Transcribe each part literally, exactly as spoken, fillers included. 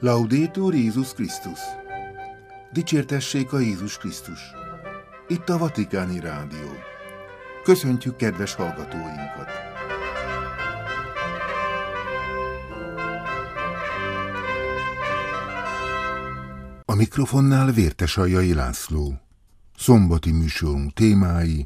Laudetur Jézus Krisztus! Dicsértessék a Jézus Krisztus! Itt a Vatikáni Rádió. Köszöntjük kedves hallgatóinkat! A mikrofonnál Vértesaljai László. Szombati műsorunk témái: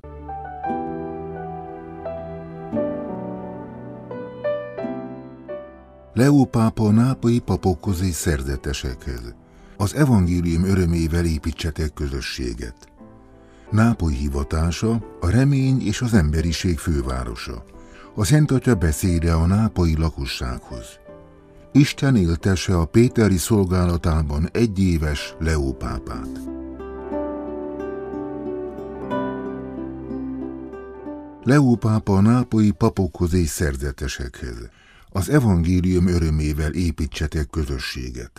Leó pápa a nápolyi papokhoz és szerzetesekhez. Az evangélium örömével építsetek közösséget. Nápoly hivatása a remény és az emberiség fővárosa. A Szent Atya beszéde a nápolyi lakossághoz. Isten éltesse a péteri szolgálatában egyéves Leó pápát. Leó pápa a nápolyi papokhoz és szerzetesekhez. Az evangélium örömével építsetek közösséget.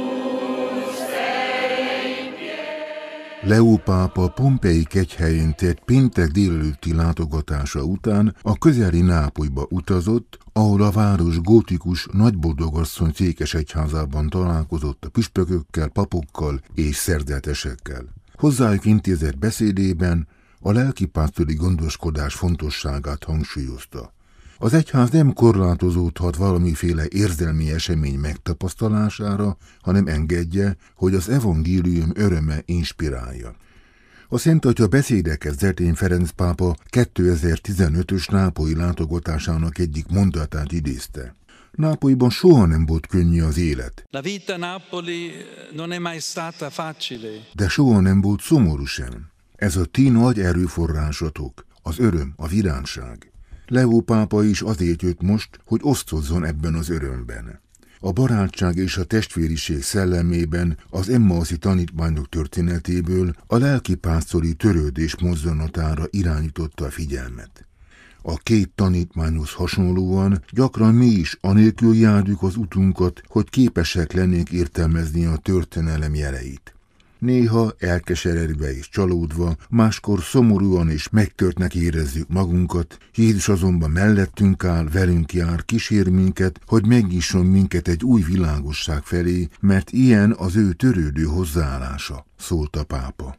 Leó pápa Pompei kegyhelyén tett péntek délelőtti látogatása után a közeli Nápolyba utazott, ahol a város gótikus Nagyboldogasszony székesegyházában találkozott a püspökökkel, papokkal és szerzetesekkel. Hozzájuk intézett beszédében a lelkipásztori gondoskodás fontosságát hangsúlyozta. Az egyház nem korlátozódhat valamiféle érzelmi esemény megtapasztalására, hanem engedje, hogy az evangélium öröme inspirálja. A Szent Atya beszéde kezdetén Ferenc pápa kétezer-tizenötös nápolyi látogatásának egyik mondatát idézte. Nápolyban soha nem volt könnyű az élet. La vita Napoli non è mai stata facile. De soha nem volt szomorú sem. Ez a ti nagy erőforrásatok, az öröm, a viránság. Leó pápa is azért jött most, hogy osztozzon ebben az örömben. A barátság és a testvériség szellemében az emmauszi tanítványok történetéből a lelkipásztori törődés mozzanatára irányította a figyelmet. A két tanítványhoz hasonlóan gyakran mi is anélkül járjuk az utunkat, hogy képesek lennénk értelmezni a történelem jeleit. Néha elkeseredve és csalódva, máskor szomorúan és megtörtnek érezzük magunkat, Jézus azonban mellettünk áll, velünk jár, kísér minket, hogy megnyisson minket egy új világosság felé, mert ilyen az ő törődő hozzáállása, szólt a pápa.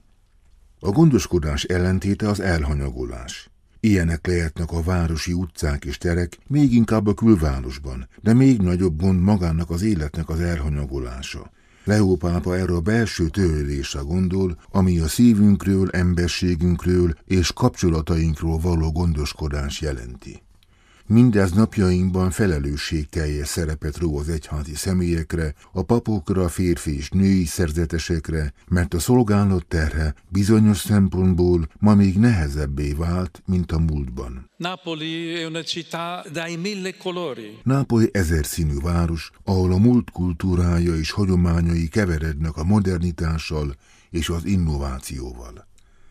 A gondoskodás ellentéte az elhanyagolás. Ilyenek lehetnek a városi utcák és terek, még inkább a külvárosban, de még nagyobb gond magának az életnek az elhanyagolása. Leó pápa erre a belső törődésre gondol, ami a szívünkről, emberségünkről és kapcsolatainkról való gondoskodás jelenti. Mindez napjainkban felelősségteljes szerepet ró az egyházi személyekre, a papokra, férfi és női szerzetesekre, mert a szolgálat terhe bizonyos szempontból ma még nehezebbé vált, mint a múltban. Napoli è una città dai mille colori. Nápoly ezerszínű város, ahol a múlt kultúrája és hagyományai keverednek a modernitással és az innovációval.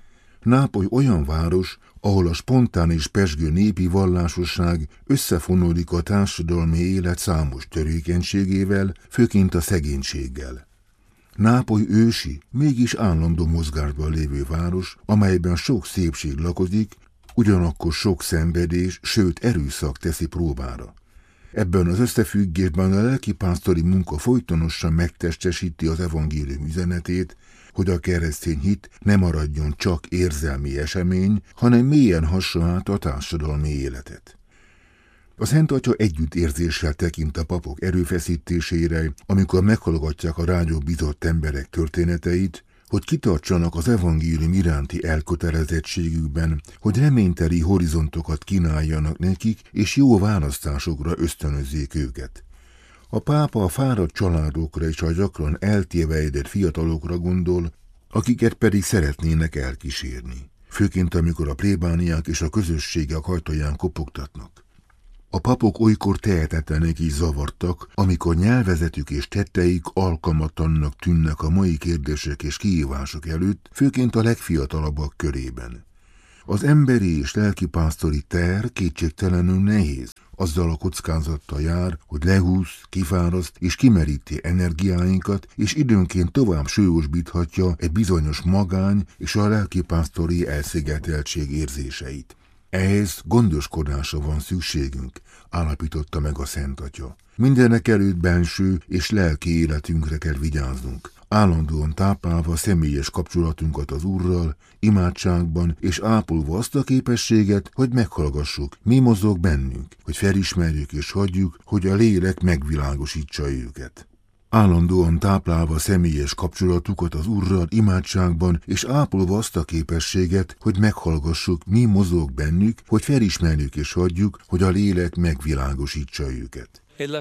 Nápoly olyan város, ahol a spontán és pezsgő népi vallásosság összefonódik a társadalmi élet számos törékenységével, főként a szegénységgel. Nápoly ősi, mégis állandó mozgásban lévő város, amelyben sok szépség lakozik, ugyanakkor sok szenvedés, sőt erőszak teszi próbára. Ebben az összefüggésben a lelkipásztori munka folytonosan megtestesíti az evangélium üzenetét, hogy a keresztény hit ne maradjon csak érzelmi esemény, hanem mélyen hassa át a társadalmi életet. A Szent Atya együttérzéssel tekint a papok erőfeszítésére, amikor meghallgatják a rájuk bizott emberek történeteit, hogy kitartsanak az evangélium iránti elkötelezettségükben, hogy reményteli horizontokat kínáljanak nekik, és jó választásokra ösztönözzék őket. A pápa a fáradt családokra és a gyakran eltévejedett fiatalokra gondol, akiket pedig szeretnének elkísérni, főként amikor a plébániák és a közösségek ajtaján kopogtatnak. A papok olykor tehetetlenek is zavartak, amikor nyelvezetük és tetteik alkalmatlannak tűnnek a mai kérdések és kihívások előtt, főként a legfiatalabbak körében. Az emberi és lelkipásztori teher kétségtelenül nehéz, azzal a kockázattal jár, hogy lehúz, kifáraszt és kimeríti energiáinkat, és időnként tovább súlyosbíthatja egy bizonyos magány és a lelkipásztori elszigeteltség érzéseit. Ehhez gondoskodásra van szükségünk, állapította meg a Szent Atya. Mindenek előtt benső és lelki életünkre kell vigyáznunk, állandóan táplálva személyes kapcsolatunkat az Úrral, imádságban és ápolva azt a képességet, hogy meghallgassuk, mi mozog bennünk, hogy felismerjük és hagyjuk, hogy a lélek megvilágosítsa őket. Állandóan táplálva személyes kapcsolatukat az Úrral imádságban, és ápolva azt a képességet, hogy meghallgassuk, mi mozog bennük, hogy felismerjük és hagyjuk, hogy a lélek megvilágosítsa őket.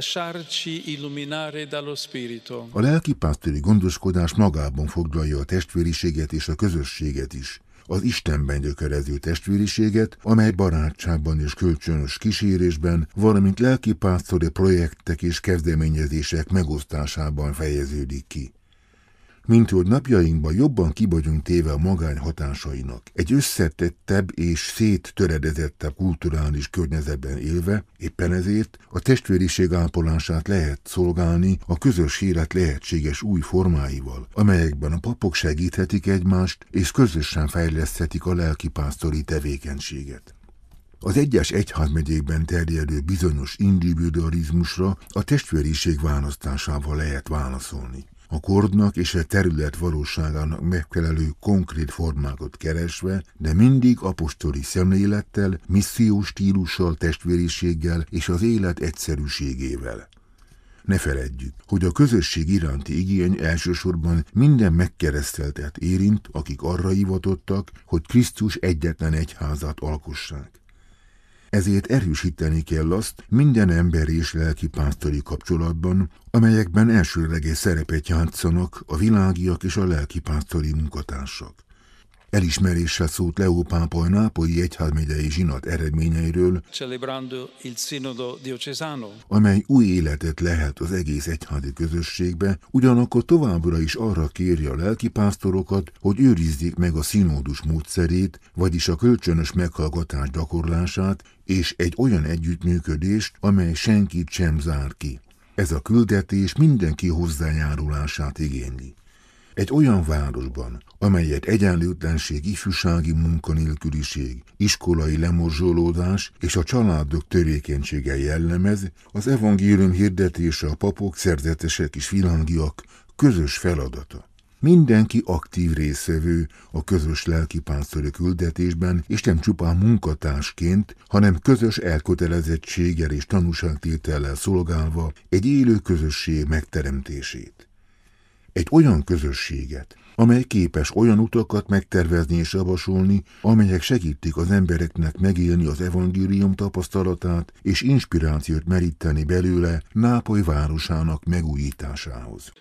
A lelkipásztori gondoskodás magában foglalja a testvériséget és a közösséget is. Az Istenben gyökerező testvériséget, amely barátságban és kölcsönös kísérésben, valamint lelkipásztori projektek és kezdeményezések megosztásában fejeződik ki. Mint hogy napjainkban jobban ki vagyunk téve a magány hatásainak, egy összetettebb és széttöredezettebb kulturális környezetben élve, éppen ezért a testvériség ápolását lehet szolgálni a közös élet lehetséges új formáival, amelyekben a papok segíthetik egymást és közösen fejleszthetik a lelkipásztori tevékenységet. Az egyes egyházmegyékben terjedő bizonyos individualizmusra a testvériség választásával lehet válaszolni. A kornak és a terület valóságának megfelelő konkrét formákat keresve, de mindig apostoli szemlélettel, missziós stílussal, testvériséggel és az élet egyszerűségével. Ne feledjük, hogy a közösség iránti igény elsősorban minden megkereszteltet érint, akik arra hivatottak, hogy Krisztus egyetlen egyházat alkossák. Ezért erősíteni kell azt minden emberi és lelkipásztori kapcsolatban, amelyekben elsőleges szerepet játszanak a világiak és a lelkipásztori munkatársak. Elismeréssel szólt Leó pápa a nápolyi egyházmegyei zsinat eredményeiről, amely új életet lehet az egész egyházi közösségbe, ugyanakkor továbbra is arra kéri a lelkipásztorokat, hogy őrizzék meg a színódus módszerét, vagyis a kölcsönös meghallgatás gyakorlását, és egy olyan együttműködést, amely senkit sem zár ki. Ez a küldetés mindenki hozzájárulását igényli. Egy olyan városban, amelyet egyenlőtlenség, ifjúsági munkanélküliség, iskolai lemorzsolódás és a családok törékenysége jellemez, az evangélium hirdetése a papok, szerzetesek és világiak közös feladata. Mindenki aktív résztvevő a közös lelkipásztori küldetésben, és nem csupán munkatársként, hanem közös elkötelezettséggel és tanúságtétellel szolgálva egy élő közösség megteremtését. Egy olyan közösséget, amely képes olyan utakat megtervezni és javasolni, amelyek segítik az embereknek megélni az evangélium tapasztalatát és inspirációt meríteni belőle Nápoly városának megújításához.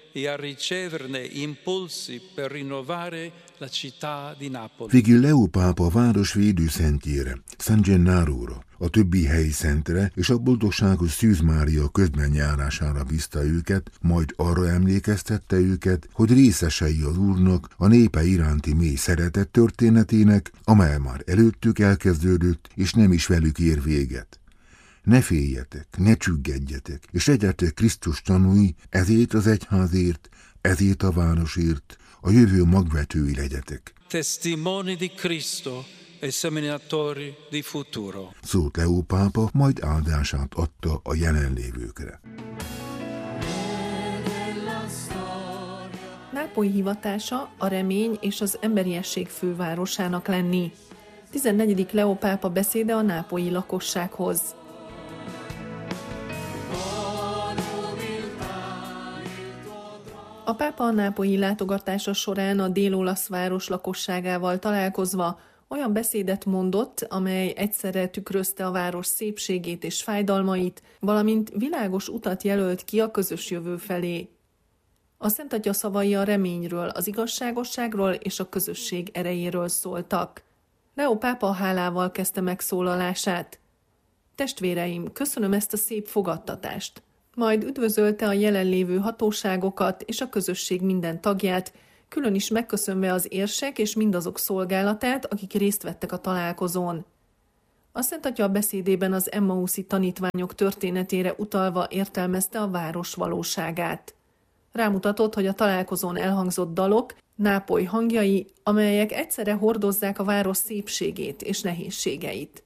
Végül Leó pápa a város védőszentjére, San Gennaróra, a többi helyi szentre és a boldogságos Szűz Mária közben járására bízta őket, majd arra emlékeztette őket, hogy részesei az Úrnak a népe iránti mély szeretet történetének, amely már előttük elkezdődött, és nem is velük ér véget. Ne féljetek, ne csüggedjetek, és legyetek Krisztus tanúi, ezért az egyházért, ezért a városért, a jövő magvetői legyetek. Testimoni di Cristo e seminatori di futuro. Szólt Leó pápa, majd áldását adta a jelenlévőkre. Nápoly hivatása a remény és az emberiesség fővárosának lenni. tizennegyedik Leó pápa beszéde a nápolyi lakossághoz. A pápa a nápolyi látogatása során a dél-olasz város lakosságával találkozva olyan beszédet mondott, amely egyszerre tükrözte a város szépségét és fájdalmait, valamint világos utat jelölt ki a közös jövő felé. A Szent Atya szavai a reményről, az igazságosságról és a közösség erejéről szóltak. Leó pápa hálával kezdte megszólalását. Testvéreim, köszönöm ezt a szép fogadtatást. Majd üdvözölte a jelenlévő hatóságokat és a közösség minden tagját, külön is megköszönve az érsek és mindazok szolgálatát, akik részt vettek a találkozón. A Szent Atya beszédében az emmauszi tanítványok történetére utalva értelmezte a város valóságát. Rámutatott, hogy a találkozón elhangzott dalok, Nápoly hangjai, amelyek egyszerre hordozzák a város szépségét és nehézségeit.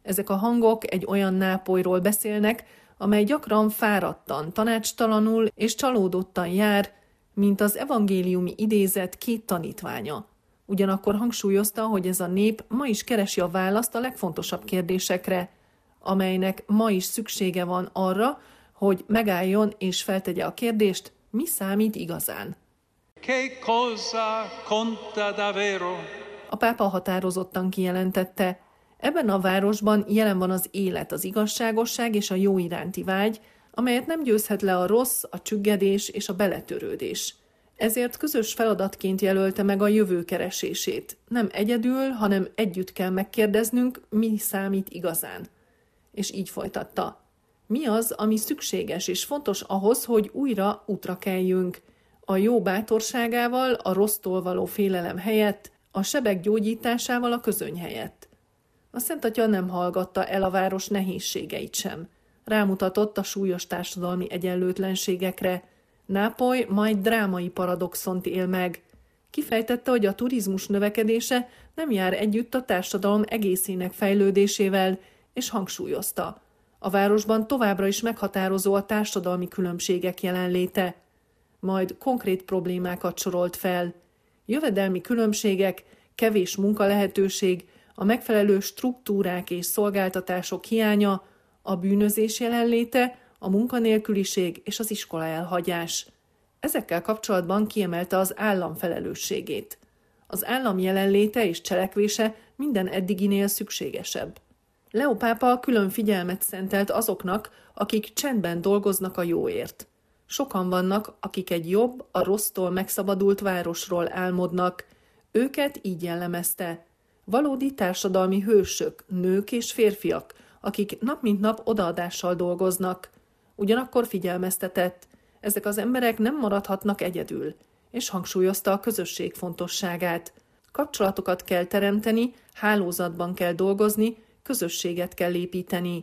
Ezek a hangok egy olyan Nápolyról beszélnek, amely gyakran fáradtan, tanácstalanul és csalódottan jár, mint az evangéliumi idézet két tanítványa. Ugyanakkor hangsúlyozta, hogy ez a nép ma is keresi a választ a legfontosabb kérdésekre, amelynek ma is szüksége van arra, hogy megálljon és feltegye a kérdést, mi számít igazán. Che cosa conta davvero? A pápa határozottan kijelentette, ebben a városban jelen van az élet, az igazságosság és a jó iránti vágy, amelyet nem győzhet le a rossz, a csüggedés és a beletörődés. Ezért közös feladatként jelölte meg a jövő keresését. Nem egyedül, hanem együtt kell megkérdeznünk, mi számít igazán. És így folytatta. Mi az, ami szükséges és fontos ahhoz, hogy újra útra keljünk? A jó bátorságával, a rossztól való félelem helyett, a sebek gyógyításával a közöny helyett. A Szent Atya nem hallgatta el a város nehézségeit sem. Rámutatott a súlyos társadalmi egyenlőtlenségekre. Nápoly majd drámai paradoxont él meg. Kifejtette, hogy a turizmus növekedése nem jár együtt a társadalom egészének fejlődésével, és hangsúlyozta. A városban továbbra is meghatározó a társadalmi különbségek jelenléte. Majd konkrét problémákat sorolt fel. Jövedelmi különbségek, kevés munkalehetőség, a megfelelő struktúrák és szolgáltatások hiánya, a bűnözés jelenléte, a munkanélküliség és az iskola elhagyás. Ezekkel kapcsolatban kiemelte az állam felelősségét. Az állam jelenléte és cselekvése minden eddiginél szükségesebb. Leó pápa külön figyelmet szentelt azoknak, akik csendben dolgoznak a jóért. Sokan vannak, akik egy jobb, a rossztól megszabadult városról álmodnak. Őket így jellemezte. Valódi társadalmi hősök, nők és férfiak, akik nap mint nap odaadással dolgoznak. Ugyanakkor figyelmeztetett, ezek az emberek nem maradhatnak egyedül, és hangsúlyozta a közösség fontosságát. Kapcsolatokat kell teremteni, hálózatban kell dolgozni, közösséget kell építeni.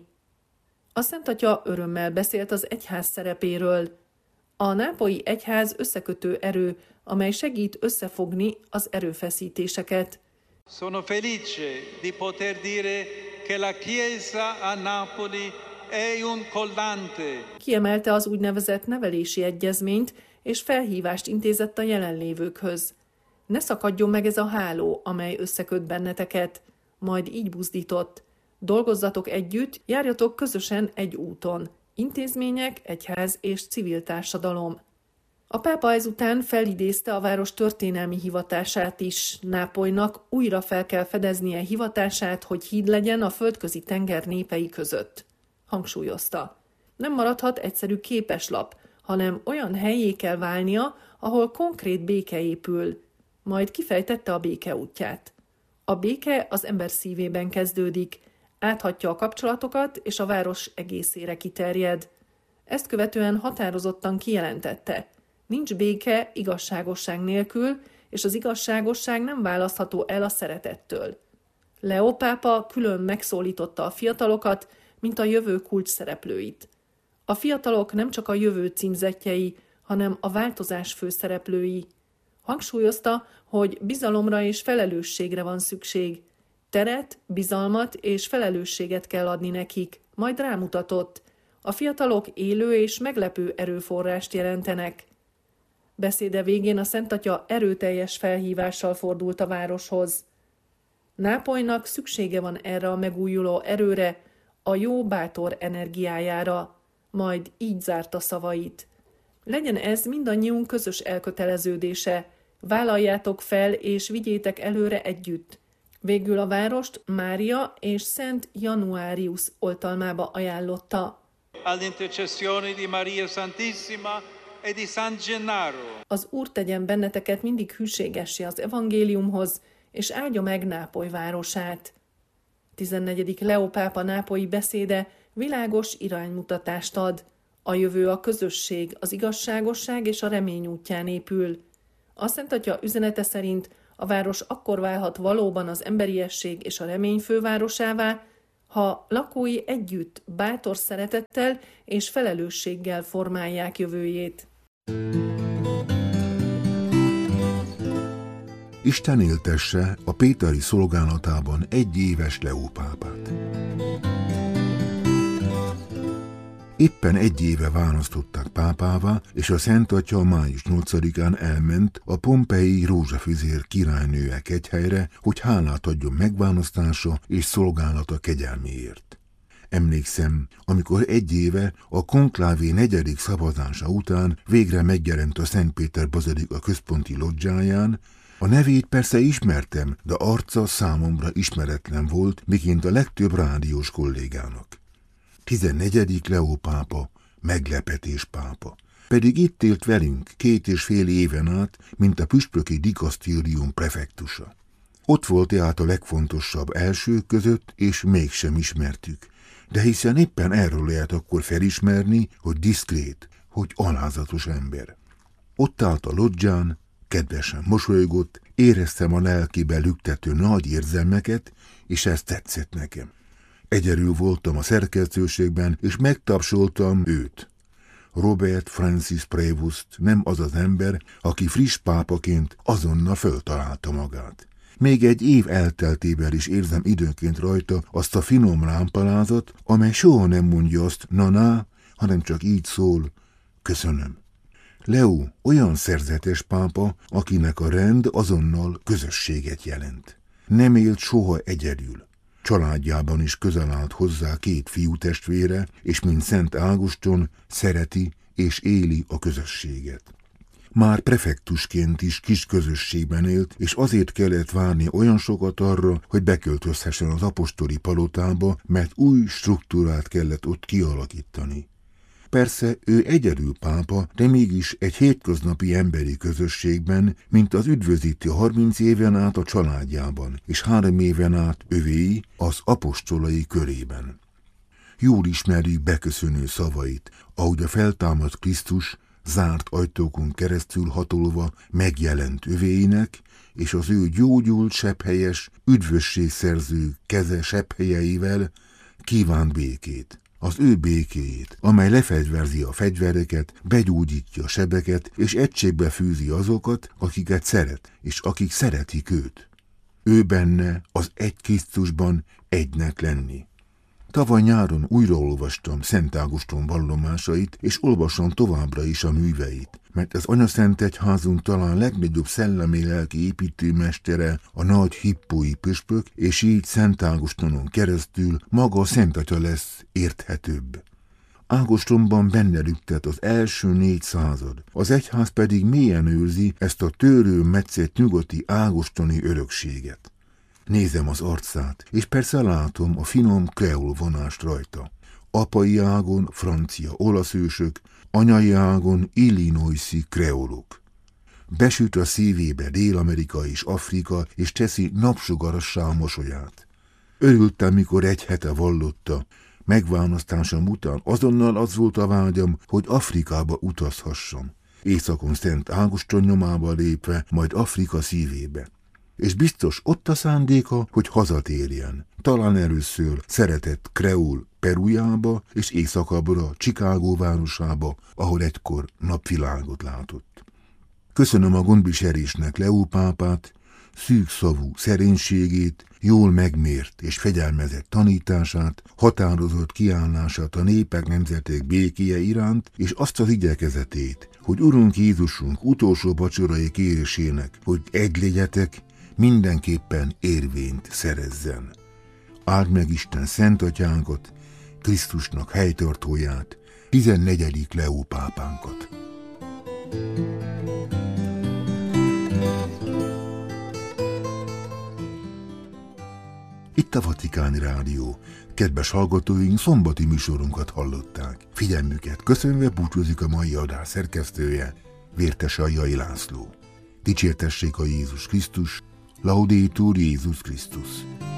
A Szent Atya örömmel beszélt az egyház szerepéről. A nápolyi egyház összekötő erő, amely segít összefogni az erőfeszítéseket. Sono felice di poter dire che la Chiesa a Napoli è un collante. Kiemelte az úgynevezett nevelési egyezményt, és felhívást intézett a jelenlévőkhöz. Ne szakadjon meg ez a háló, amely összeköt benneteket, majd így buzdított. Dolgozzatok együtt, járjatok közösen egy úton. Intézmények, egyház és civil társadalom. A pápa ezután felidézte a város történelmi hivatását is. Nápolynak újra fel kell fedeznie hivatását, hogy híd legyen a földközi tenger népei között. Hangsúlyozta. Nem maradhat egyszerű képeslap, hanem olyan helyé kell válnia, ahol konkrét béke épül. Majd kifejtette a béke útját. A béke az ember szívében kezdődik, áthatja a kapcsolatokat, és a város egészére kiterjed. Ezt követően határozottan kijelentette. Nincs béke igazságosság nélkül, és az igazságosság nem választható el a szeretettől. Leó pápa külön megszólította a fiatalokat, mint a jövő kulcs szereplőit. A fiatalok nem csak a jövő címzettjei, hanem a változás főszereplői. Hangsúlyozta, hogy bizalomra és felelősségre van szükség. Teret, bizalmat és felelősséget kell adni nekik, majd rámutatott. A fiatalok élő és meglepő erőforrást jelentenek. Beszéde végén a Szent Atya erőteljes felhívással fordult a városhoz. Nápolynak szüksége van erre a megújuló erőre, a jó bátor energiájára, majd így zárta szavait. Legyen ez mindannyiunk közös elköteleződése, vállaljátok fel és vigyétek előre együtt. Végül a várost Mária és Szent Januarius oltalmába ajánlotta. All'intercessione di Maria Santissima e di San Gennaro. Az Úr tegyen benneteket mindig hűségessé az evangéliumhoz, és áldja meg Nápoly városát. tizennegyedik Leó pápa nápolyi beszéde világos iránymutatást ad. A jövő a közösség, az igazságosság és a remény útján épül. A Szent Atya üzenete szerint a város akkor válhat valóban az emberiesség és a remény fővárosává, ha lakói együtt, bátor szeretettel és felelősséggel formálják jövőjét. Isten éltesse a péteri szolgálatában egy éves Leó pápát. Éppen egy éve választották pápává, és a Szent Atya május nyolcadikán elment a pompei Rózsafüzér királynője kegyhelyre, hogy hálát adjon megválasztása és szolgálata kegyelméért. Emlékszem, amikor egy éve a konklávé negyedik szavazása után végre megjelent a Szent Péter bazilika központi lodzsáján. A nevét persze ismertem, de arca számomra ismeretlen volt, miként a legtöbb rádiós kollégának. tizennegyedik Leó pápa, meglepetés pápa. Pedig itt élt velünk két és fél éven át, mint a püspöki dikasztérium prefektusa. Ott volt tehát a legfontosabb elsők között, és mégsem ismertük. De hiszen éppen erről lehet akkor felismerni, hogy diszkrét, hogy alázatos ember. Ott állt a lodzsán, kedvesen mosolygott, éreztem a lelkébe lüktető nagy érzelmeket, és ez tetszett nekem. Egyedül voltam a szerkesztőségben, és megtapsoltam őt. Robert Francis Prévost nem az az ember, aki friss pápaként azonnal föltalálta magát. Még egy év elteltével is érzem időnként rajta azt a finom lámpalázat, amely soha nem mondja azt na-na, hanem csak így szól, köszönöm. Leó olyan szerzetes pápa, akinek a rend azonnal közösséget jelent. Nem élt soha egyedül. Családjában is közel állt hozzá két fiútestvére, és mint Szent Ágoston szereti és éli a közösséget. Már prefektusként is kis közösségben élt, és azért kellett várni olyan sokat arra, hogy beköltözhessen az apostoli palotába, mert új struktúrát kellett ott kialakítani. Persze ő egyedül pápa, de mégis egy hétköznapi emberi közösségben, mint az üdvözíti harminc éven át a családjában, és három éven át övéi az apostolai körében. Jól ismerjük beköszönő szavait, ahogy a feltámadt Krisztus zárt ajtókon keresztül hatolva megjelent övéinek, és az ő gyógyult sebhelyes, üdvösségszerző keze sebhelyeivel kívánt békét. Az ő békéjét, amely lefegyverzi a fegyvereket, begyógyítja a sebeket, és egységbe fűzi azokat, akiket szeret, és akik szeretik őt. Ő benne, az egy Krisztusban egynek lenni. Tavaly nyáron újraolvastam Szent Ágoston vallomásait, és olvasom továbbra is a műveit, mert az Anyaszentegyházunk talán legnagyobb szellemi-lelki építőmestere a nagy hippói püspök, és így Szent Ágostonon keresztül maga a Szent Atya lesz érthetőbb. Ágostonban benne lüktet az első négy század, az egyház pedig mélyen őrzi ezt a tőrő metszett nyugati ágostoni örökséget. Nézem az arcát, és persze látom a finom kreol vonást rajta. Apai ágon francia olasz ősök, anyai ágon illinoisi kreolok. Besüt a szívébe Dél-Amerika és Afrika, és teszi napsugarassá a mosolyát. Örültem, mikor egy hete vallotta. Megválasztásom után azonnal az volt a vágyam, hogy Afrikába utazhassam. Északon Szent Ágoston nyomába lépve, majd Afrika szívébe. És biztos ott a szándéka, hogy hazatérjen. Talán először szeretett kreol Perujába, és északabbra Chicago városába, ahol egykor napvilágot látott. Köszönöm a gondviselésnek Leó pápát, szűkszavú szerénységét, jól megmért és fegyelmezett tanítását, határozott kiállását a népek nemzetek békéje iránt, és azt az igyekezetét, hogy Urunk Jézusunk utolsó vacsorai kérésének, hogy egy legyetek, mindenképpen érvényt szerezzen. Áld meg Isten Szent Atyánkat, Krisztusnak helytartóját, tizennegyedik Leó pápánkat. Itt a Vatikáni Rádió. Kedves hallgatóink, szombati műsorunkat hallották. Figyelmüket köszönve búcsúzik a mai adás szerkesztője, Vértes Aljai László. Dicsértessék a Jézus Krisztus, Laudetur Jézus Krisztus.